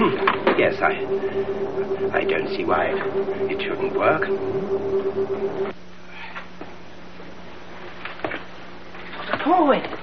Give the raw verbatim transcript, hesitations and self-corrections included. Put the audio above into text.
Yes, I... I don't see why it, it shouldn't work. Doctor Forward.